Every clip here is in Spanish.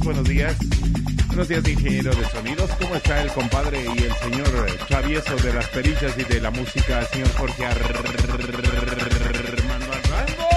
buenos días. Buenos días, ingeniero de sonidos. ¿Cómo está el compadre y el señor travieso de las perillas y de la música, señor Jorge Armando Armando?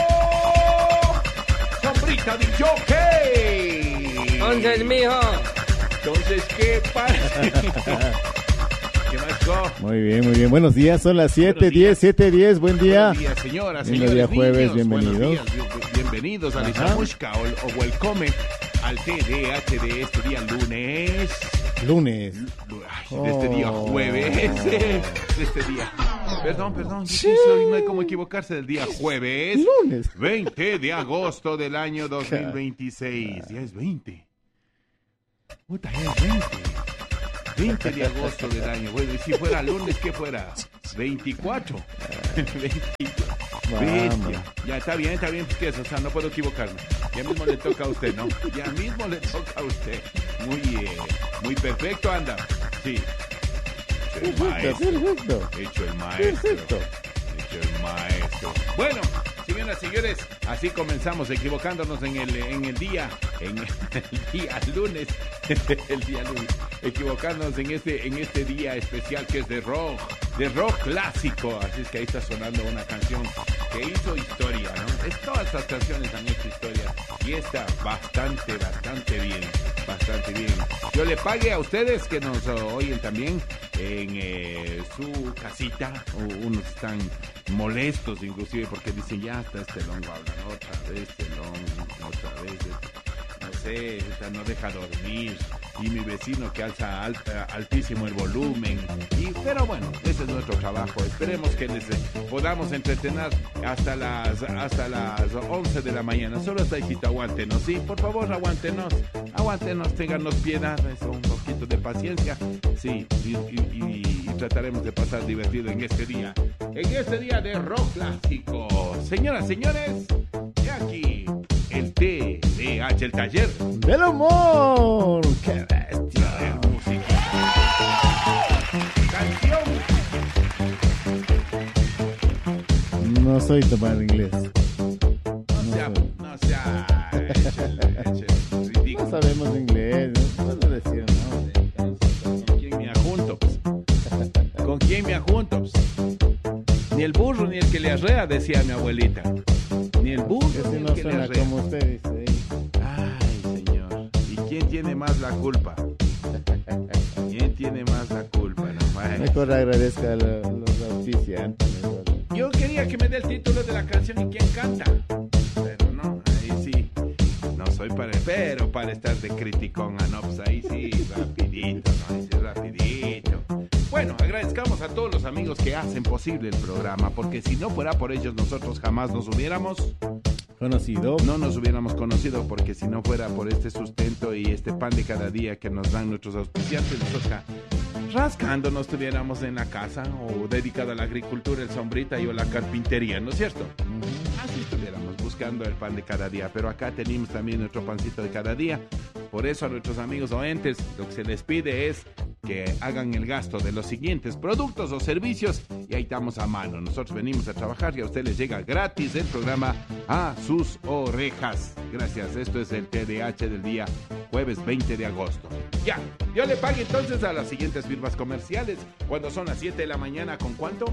¡Sombrita de jockey! Entonces, mijo. Entonces, ¿qué pasa? ¿Qué más, go? Muy bien. Buenos días, son las 7:10, buen día. Buenos días, señoras, Lindo señores, día jueves, niños. bienvenidos. Bienvenidos a Lizamushka o Welcome al TDH de este día lunes. Lunes. Ay, de este día jueves. De este día. Perdón. Sí, no hay como equivocarse del día jueves. Lunes. 20 de agosto del año 2026. Ya es 20. Puta, ya es 20. 20 de agosto del año. Bueno, y si fuera lunes, ¿qué fuera? 24. 24. Bestia. Ya está bien, pues que eso, o sea, no puedo equivocarme. Ya mismo le toca a usted, ¿no? Ya mismo le toca a usted. Muy perfecto anda. Sí. Perfecto. Hecho el maestro. Bueno, señoras y señores, así comenzamos equivocándonos en el día lunes, equivocándonos en este día especial que es de rock clásico, así es que ahí está sonando una canción que hizo historia, ¿no? Todas estas canciones han hecho historia y está bastante bien. Yo le pague a ustedes que nos oyen también en su casita, unos están molestos inclusive porque dicen ya hasta este longo hablan otra vez, no sé, esta no deja dormir y mi vecino que alza altísimo el volumen pero bueno, ese es nuestro trabajo. Esperemos que les podamos entretener hasta las 11 de la mañana. Solo hasta ahí, aguántenos, sí, por favor, aguántenos, téngannos piedad, eso, un poquito de paciencia, sí, y trataremos de pasar divertido en este día de rock clásico. Señoras, señores, de aquí el TDH, el taller del humor. ¡Qué bestia! De música. Canción. No soy tomar inglés. No sea ridículo. No sabemos inglés, no lo decían, ¿no? ¿Con quién me ajunto? Ni el burro ni el que le arrea, decía mi abuelita. Ni el burro Ese ni el no que le suena arrea. como usted dice ahí. Ay, señor. ¿Y quién tiene más la culpa? ¿Quién tiene más la culpa? No, Mejor agradezca a los auspiciantes. Mejor. Yo quería que me dé el título de la canción y quién canta. Pero no, ahí sí. No soy para estar de criticón, no, pues ahí sí, rapidito, ¿no? Ahí sí, rapidito. Bueno, agradezcamos a todos los amigos que hacen posible el programa, porque si no fuera por ellos, nosotros jamás nos hubiéramos Conocido. no nos hubiéramos conocido, porque si no fuera por este sustento y este pan de cada día que nos dan nuestros auspiciantes, nosotros rascando no estuviéramos en la casa o dedicado a la agricultura, el sombrita y o la carpintería, ¿no es cierto? Así estuviéramos buscando el pan de cada día, pero acá tenemos también nuestro pancito de cada día. Por eso a nuestros amigos oyentes lo que se les pide es que hagan el gasto de los siguientes productos o servicios y ahí estamos a mano. Nosotros venimos a trabajar y a usted les llega gratis el programa a sus orejas. Gracias, esto es el TDH del día jueves 20 de agosto. Ya, yo le pague entonces a las siguientes firmas comerciales cuando son las 7 de la mañana. ¿Con cuánto?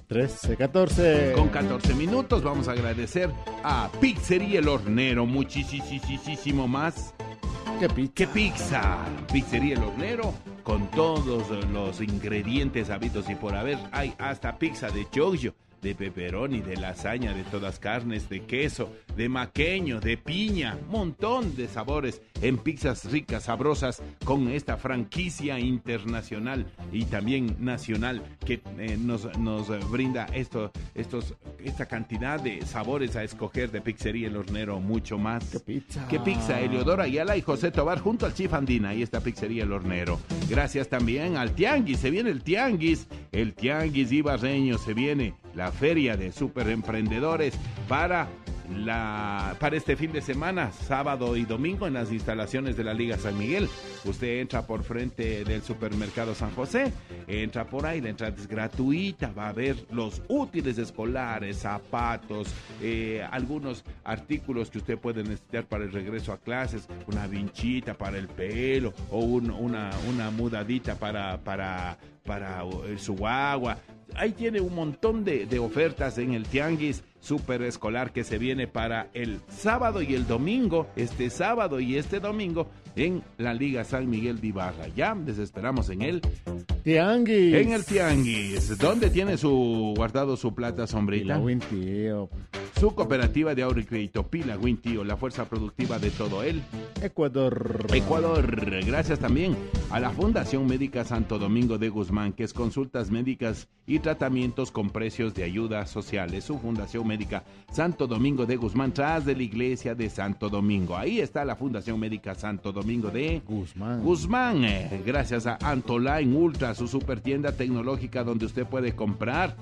14. Con 14 minutos. Vamos a agradecer a Pizzería El Hornero, muchísimo más. ¿Qué pizza? Pizzería El Hornero, con todos los ingredientes habidos y por haber. Hay hasta pizza de chollo, de pepperoni, de lasaña, de todas carnes, de queso, de maqueño, de piña, montón de sabores en pizzas ricas, sabrosas, con esta franquicia internacional y también nacional que nos brinda esta cantidad de sabores a escoger de Pizzería El Hornero, mucho más. ¿Qué pizza? Eleodora Ayala y José Tobar junto al Chief Andina y esta Pizzería El Hornero. Gracias también al Tianguis, se viene el Tianguis ibarreño, se viene la feria de superemprendedores para para este fin de semana, sábado y domingo, en las instalaciones de la Liga San Miguel. Usted entra por frente del supermercado San José, entra por ahí, la entrada es gratuita, va a ver los útiles escolares, zapatos, algunos artículos que usted puede necesitar para el regreso a clases, una vinchita para el pelo o una mudadita para su guagua. Ahí tiene un montón de ofertas en el Tianguis Super Escolar que se viene para el sábado y el domingo, este sábado y este domingo, en la Liga San Miguel de Ibarra. Ya les esperamos en el Tianguis. En el Tianguis. ¿Dónde tiene guardado su plata, sombrita? Pila Win Tío. Su cooperativa de ahorro y crédito, Pila Win Tío, la fuerza productiva de todo el Ecuador. Gracias también a la Fundación Médica Santo Domingo de Guzmán, que es consultas médicas y tratamientos con precios de ayuda sociales. Su Fundación Médica Santo Domingo de Guzmán, tras de la iglesia de Santo Domingo. Ahí está la Fundación Médica Santo Domingo de Guzmán. Gracias a Antoline Ultra, su super tienda tecnológica donde usted puede comprar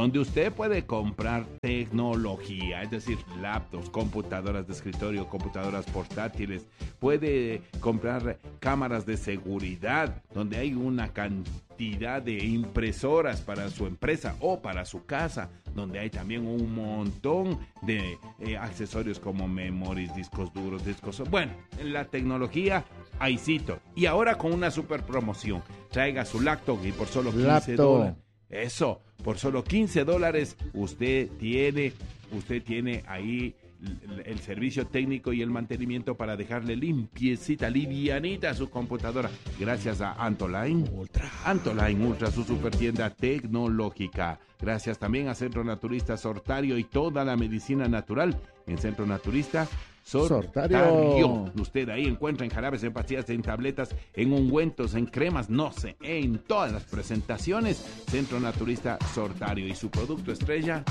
tecnología, es decir, laptops, computadoras de escritorio, computadoras portátiles. Puede comprar cámaras de seguridad, donde hay una cantidad de impresoras para su empresa o para su casa, donde hay también un montón de accesorios como memories, discos duros, bueno, en la tecnología, ahícito. Y ahora con una super promoción, traiga su laptop y por solo $15. Eso, por solo $15 usted tiene ahí el servicio técnico y el mantenimiento para dejarle limpiecita, livianita a su computadora, gracias a Antoline Ultra, su super tienda tecnológica. Gracias también a Centro Naturista Sortario y toda la medicina natural en Centro Naturista Sortario. Usted ahí encuentra en jarabes, en pastillas, en tabletas, en ungüentos, en cremas, no sé, en todas las presentaciones. Centro Naturista Sortario y su producto estrella,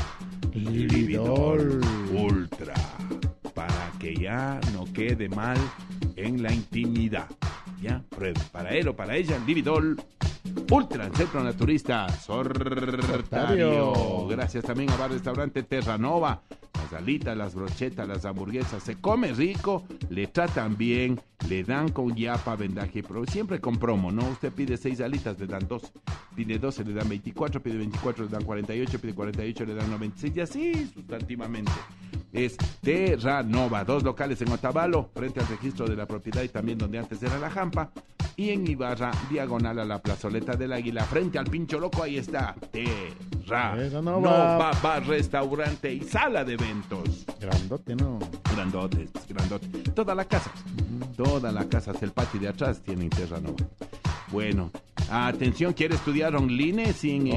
Lividol Ultra, para que ya no quede mal en la intimidad. Ya, pruebe para él o para ella, Lividol Ultra en Centro Naturista Sortario. Gracias también a Bar Restaurante Terranova. Las alitas, las brochetas, las hamburguesas, se come rico, le tratan bien, le dan con yapa, vendaje, pero siempre con promo, ¿no? Usted pide 6 alitas, le dan 12, pide 12, le dan 24, pide 24, le dan 48, pide 48, le dan 96, y así sustantivamente. Es Terranova, 2 locales en Otavalo, frente al registro de la propiedad y también donde antes era la Jampa, y en Ibarra, diagonal a la plazoleta del Águila, frente al Pincho Loco, ahí está Terranova, bar, restaurante y sala de eventos. Grandote, ¿no? Grandote. Toda la casa, hasta el patio de atrás tiene Terranova. Bueno, atención, ¿quiere estudiar online?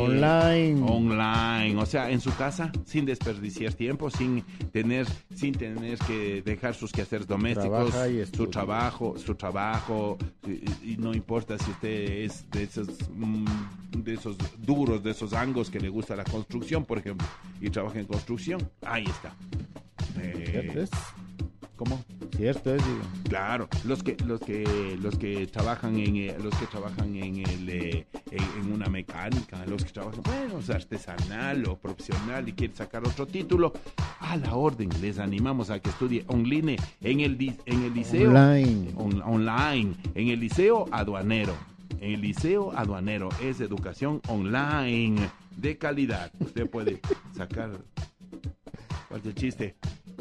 Online, o sea, en su casa, sin desperdiciar tiempo, sin tener que dejar sus quehaceres domésticos, su trabajo, y no importa si usted es de esos duros, de esos angos que le gusta la construcción, por ejemplo, y trabaja en construcción, ahí está. ¿Cómo? Cierto es, digo. Claro, los que trabajan en una mecánica, los que trabajan, es artesanal o profesional y quieren sacar otro título, a la orden, les animamos a que estudie online en el liceo online, en el liceo aduanero. En el liceo aduanero es educación online de calidad. Usted puede sacar. ¿Cuál es el chiste?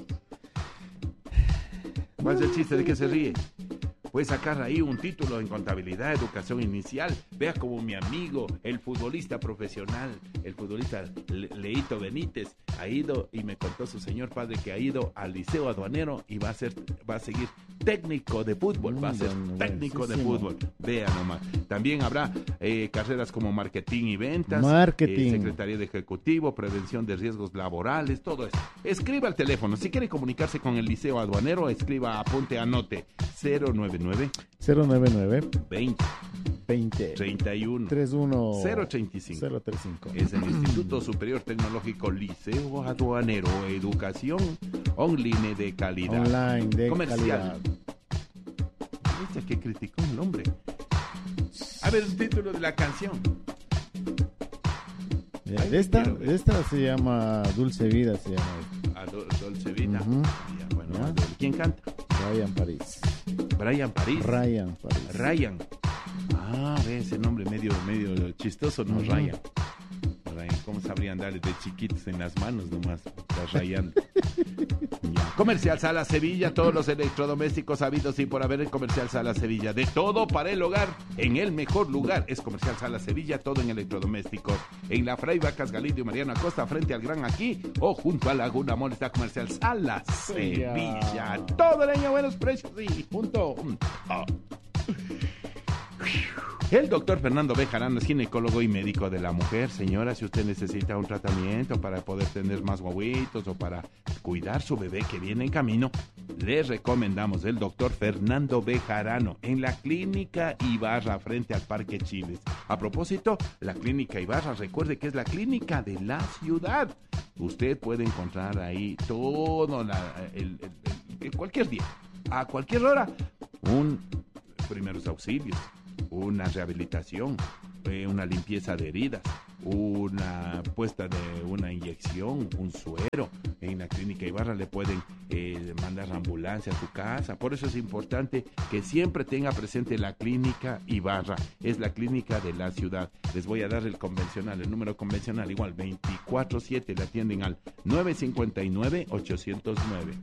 ¿Cuál es el chiste? ¿De qué se ríe? Puede sacar ahí un título en contabilidad, educación inicial. Vea como mi amigo, el futbolista profesional, el futbolista Leito Benítez, ha ido y me contó su señor padre que ha ido al liceo aduanero y va a seguir técnico de fútbol, va a ser técnico de fútbol. Vea nomás. También habrá carreras como marketing y ventas, secretaría de ejecutivo, prevención de riesgos laborales, todo eso. Escriba al teléfono. Si quiere comunicarse con el liceo aduanero, escriba, apunte, anote 099 20 31 31 035. Es el Instituto Superior Tecnológico Liceo Aduanero, educación online de calidad. Online de comercial. Calidad. ¿Viste que criticó el hombre? A ver el título de la canción. De esta se llama Dulce Vida, se llama. Dulce Dolce Vita. Ya, bueno, Ya. ¿quién canta? Ryan París. Brian París. Ryan París. Ryan. Ah, ve ese nombre medio chistoso, ¿no? Ryan. ¿Cómo sabrían darle de chiquitos en las manos nomás? Está rayando. Ya. Comercial Sala Sevilla, todos los electrodomésticos habidos y por haber en Comercial Sala Sevilla. De todo para el hogar, en el mejor lugar es Comercial Sala Sevilla, todo en electrodomésticos. En la Fray Vacas Galindo y Mariano Acosta, frente al Gran Aquí, o junto a Laguna Mall está Comercial Sala Sevilla. Todo el año a buenos precios y punto. Oh. El doctor Fernando Bejarano es ginecólogo y médico de la mujer. Señora, si usted necesita un tratamiento para poder tener más guaguitos o para cuidar su bebé que viene en camino, le recomendamos el doctor Fernando Bejarano en la Clínica Ibarra frente al Parque Chiles. A propósito, la Clínica Ibarra, recuerde que es la clínica de la ciudad. Usted puede encontrar ahí todo cualquier día, a cualquier hora, un primeros auxilios, una rehabilitación, una limpieza de heridas, una puesta de una inyección, un suero. En la Clínica Ibarra le pueden mandar ambulancia a su casa. Por eso es importante que siempre tenga presente la Clínica Ibarra. Es la clínica de la ciudad. Les voy a dar el número convencional, igual 24/7. Le atienden al 959-809.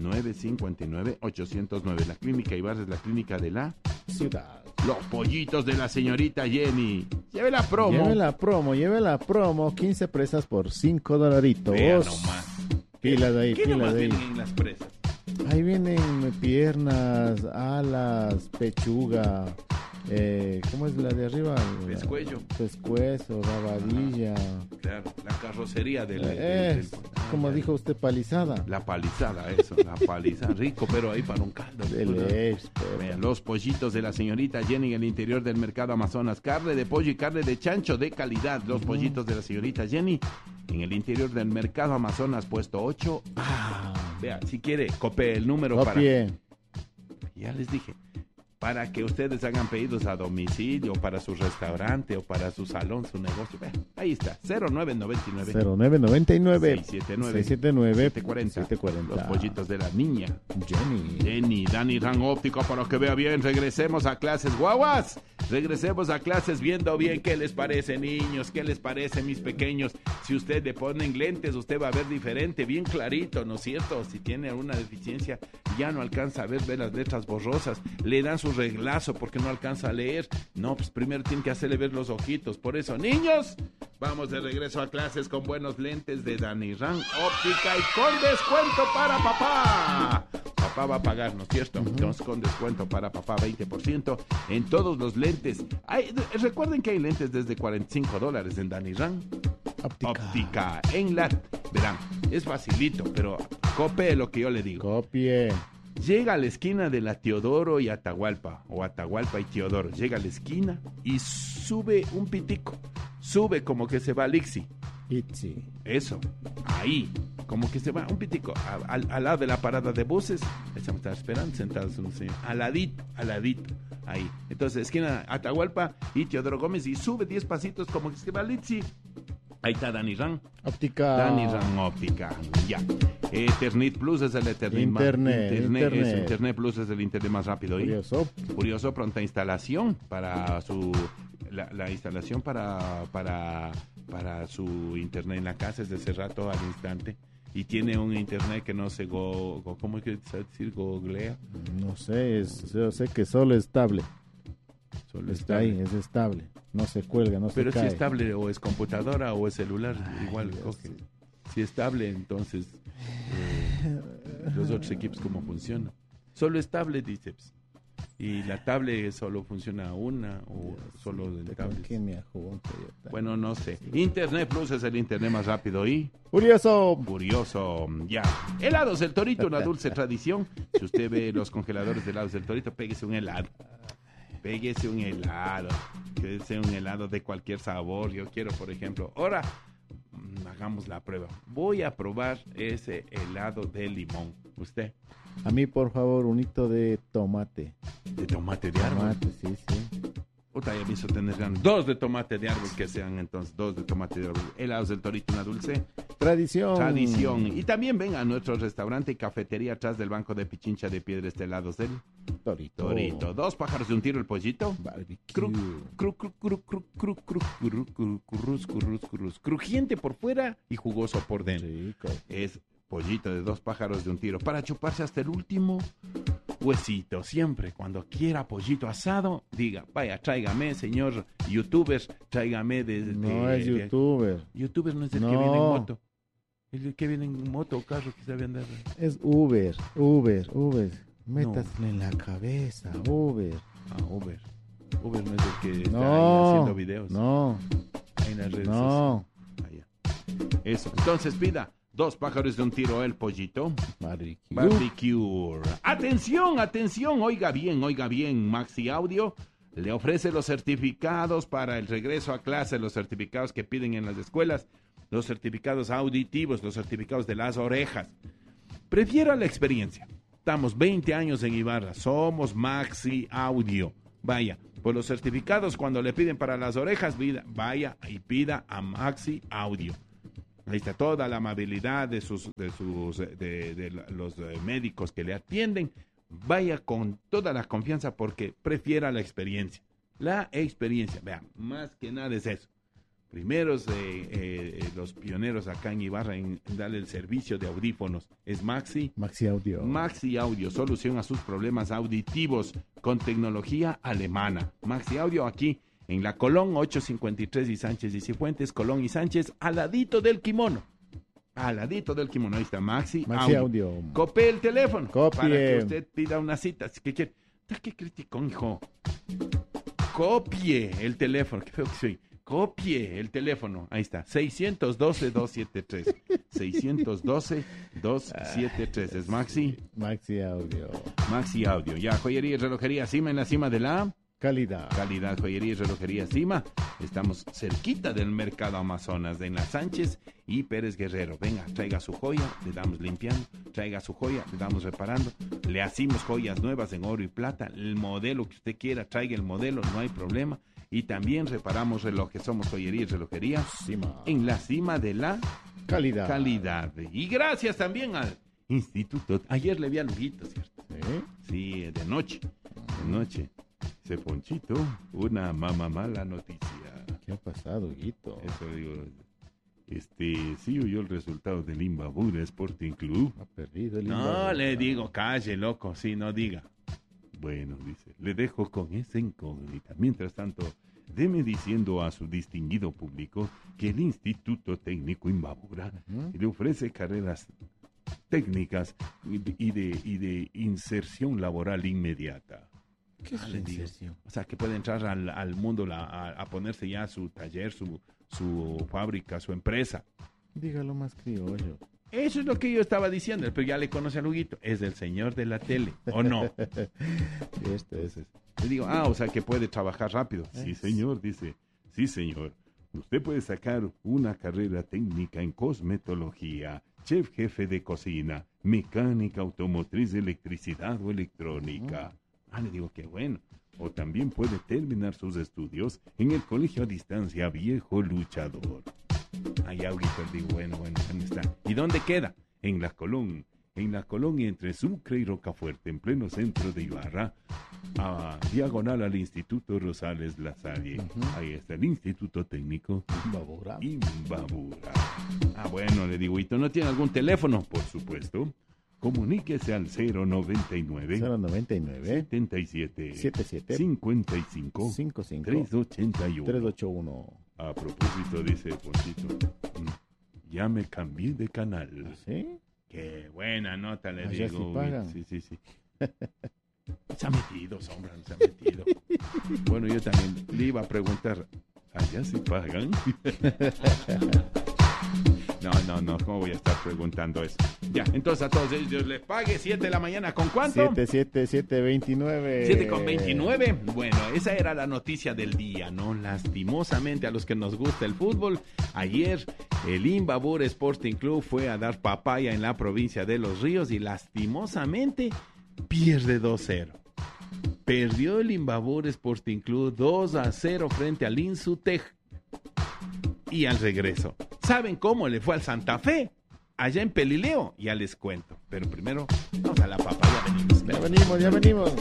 959-809. La Clínica Ibarra es la clínica de la Ciudad. Los pollitos de la señorita Jenny. Lleve la promo. Lleve la promo. 15 presas por $5. Vea nomás. Pilas ahí, ¿Qué pilas nomás ahí. vienen en las presas? Ahí vienen piernas, alas, pechuga. ¿Cómo es la de arriba? Pescuello. Pescuezo, rabadilla. Claro, la carrocería del como dijo usted, palizada. La palizada, eso, la palizada. Rico, pero ahí para un caldo. Vean, los pollitos de la señorita Jenny en el interior del mercado Amazonas. Carne de pollo y carne de chancho de calidad. Los pollitos de la señorita Jenny en el interior del mercado Amazonas, puesto 8. Vea, si quiere, copie el número Copie. Ya les dije. Para que ustedes hagan pedidos a domicilio, para su restaurante o para su salón, su negocio. Ahí está, 0999 679 740. Los pollitos de la niña Jenny, Dani Ran Óptico, para que vea bien. Regresemos a clases, guaguas. Regresemos a clases viendo bien. ¿Qué les parece, niños? ¿Qué les parece, mis pequeños? Si usted le ponen lentes, usted va a ver diferente, bien clarito, ¿no es cierto? Si tiene una deficiencia, ya no alcanza a ver las letras borrosas. Le dan su reglazo porque no alcanza a leer. No, pues primero tiene que hacerle ver los ojitos. Por eso, niños, vamos de regreso a clases con buenos lentes de Dani Ran Óptica y con descuento para papá. Papá va a pagar, ¿no es cierto? Entonces, con descuento para papá, 20% en todos los lentes. Recuerden que hay lentes desde $45 en Dani Ran Óptica. Verán, es facilito, pero copie lo que yo le digo. Copie. Llega a la esquina de la Teodoro y Atahualpa, o Atahualpa y Teodoro. Llega a la esquina y sube un pitico. Sube como que se va al Ixi. Eso, ahí, como que se va un pitico. Al lado de la parada de buses, estamos esperando sentados un señor. Al ladito, ahí. Entonces, esquina Atahualpa y Teodoro Gómez, y sube 10 pasitos como que se va al Ixi. Ahí está Dani Ran Óptica. Dani Ran Óptica, ya. Ethernet Plus es el Internet Plus es el internet más rápido. Curioso, pronta instalación para la instalación para su internet en la casa es de ese rato al instante. Y tiene un internet que no se ¿cómo hay que decir? Googlea. No sé, yo sé que solo es estable. Está ahí, es estable. No se cuelga, no se cae. Pero si es estable o es computadora o es celular, igual coge. Si es estable, entonces los otros equipos cómo funcionan. Solo es tablet, dice. Y la tablet solo funciona una o solo en tablet. Bueno, no sé. Internet Plus es el internet más rápido y curioso, ya. Helados El Torito, una dulce tradición. Si usted ve los congeladores de helados del Torito, péguese un helado. Que sea un helado de cualquier sabor. Yo quiero, por ejemplo, ahora hagamos la prueba. Voy a probar ese helado de limón. ¿Usted? A mí, por favor, un hito de tomate. ¿De tomate de árbol? Sí. Otra ya me hizo tener ganas. 2 de tomate de árbol, que sean entonces 2 de tomate de árbol. Helados del Torito, una dulce Tradición. Y también ven a nuestro restaurante y cafetería atrás del Banco de Pichincha de Piedra Estelados del Torito. 2 pájaros de un tiro el pollito. Crujiente por fuera y jugoso por dentro. Rico. Es pollito de 2 pájaros de un tiro para chuparse hasta el último huesito. Siempre cuando quiera pollito asado, diga, vaya, tráigame, señor youtuber, tráigame No es youtuber. Youtuber no es el que viene en moto. El que viene en moto o carro que sabe andar. Es Uber. Métasle en la cabeza, Uber. Uber. Uber no es el que está ahí haciendo videos. No. Ahí en las redes sociales. Eso. Entonces pida 2 pájaros de un tiro el pollito. Barbecue. Atención. Oiga bien. Maxi Audio le ofrece los certificados para el regreso a clase, los certificados que piden en las escuelas, los certificados auditivos, los certificados de las orejas. Prefiera la experiencia. Estamos 20 años en Ibarra. Somos Maxi Audio. Vaya, pues los certificados cuando le piden para las orejas, vaya y pida a Maxi Audio. Ahí está toda la amabilidad de los médicos que le atienden. Vaya con toda la confianza porque prefiera la experiencia. La experiencia, vean, más que nada es eso. Primeros los pioneros acá en Ibarra en darle el servicio de audífonos es Maxi Audio. Maxi Audio, solución a sus problemas auditivos con tecnología alemana. Maxi Audio aquí en la Colón 853 y Sánchez y Cifuentes, Colón y Sánchez, al ladito del kimono. Ahí está Maxi Audio. Copie el teléfono. Para que usted pida una cita. ¿Qué quiere? ¿Qué criticón, hijo? Copie el teléfono. Qué feo que soy. Copie el teléfono. Ahí está. 612-273. 612-273. ¿Es Maxi? Maxi Audio. Ya, joyería y relojería Cima en la cima de la... Calidad, joyería y relojería Cima. Estamos cerquita del Mercado Amazonas, en la Sánchez y Pérez Guerrero. Venga, traiga su joya, le damos limpiando. Traiga su joya, le damos reparando. Le hacemos joyas nuevas en oro y plata. El modelo que usted quiera, traiga el modelo, no hay problema. Y también reparamos relojes. Somos joyería y relojería Cima. En la cima de la calidad. Y gracias también al Instituto. Ayer le vi a Luguito, ¿cierto? Sí, de noche. Ese Ponchito, una mala noticia. ¿Qué ha pasado, Guito? Eso digo, sí oyó el resultado del Imbabura Sporting Club. Ha perdido el Imbabura. No, le digo, calle, loco, sí, no diga. Bueno, dice, le dejo con esa incógnita. Mientras tanto, deme diciendo a su distinguido público que el Instituto Técnico Imbabura le ofrece carreras técnicas y de inserción laboral inmediata. ¿Qué es la inserción? O sea, que puede entrar al mundo a ponerse ya su taller, su fábrica, su empresa. Dígalo más criollo. Eso es lo que yo estaba diciendo, pero ya le conoce a Luguito. Es el señor de la tele, ¿o no? Entonces, le digo, o sea, que puede trabajar rápido. Sí, señor, dice. Sí, señor. Usted puede sacar una carrera técnica en cosmetología, chef jefe de cocina, mecánica automotriz, electricidad o electrónica. Le digo, qué bueno. O también puede terminar sus estudios en el colegio a distancia Viejo Luchador. Allá, digo, bueno, ¿dónde está? ¿Y dónde queda? En la Colón entre Sucre y Rocafuerte, en pleno centro de Ibarra, a diagonal al Instituto Rosales Lasalle. Ahí está el Instituto Técnico Imbabura. Bueno, le digo, ¿y tú no tiene algún teléfono? Por supuesto. Comuníquese al 099 77 55 381. A propósito, dice Ponchito, ya me cambié de canal. ¿Sí? Qué buena nota le digo. Sí pagan. Sí. Se ha metido, sombra, se ha metido. Bueno, yo también le iba a preguntar, ¿allá sí pagan? No, ¿cómo voy a estar preguntando eso? Ya, entonces a todos ellos les pague 7 de la mañana, ¿con cuánto? 7:29. 7:29. Bueno, esa era la noticia del día, ¿no? Lastimosamente a los que nos gusta el fútbol, ayer el Imbabura Sporting Club fue a dar papaya en la provincia de Los Ríos y lastimosamente pierde 2-0. Perdió el Imbabura Sporting Club 2-0 frente al Insutej. Y al regreso, ¿Saben cómo le fue al Santa Fe? Allá en Pelileo, ya les cuento. Pero primero, vamos a la papa, ya venimos. Ya venimos.